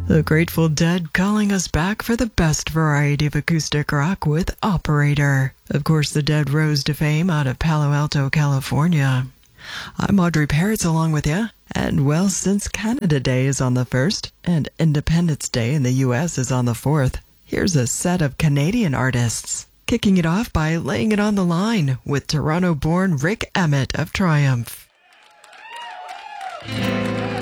The Grateful Dead calling us back for the best variety of acoustic rock with Operator. Of course, the Dead rose to fame out of Palo Alto, California. I'm Audrey Peretz along with you. And well, since Canada Day is on the 1st and Independence Day in the U.S. is on the 4th, here's a set of Canadian artists. Kicking it off by laying it on the line with Toronto-born Rik Emmett of Triumph.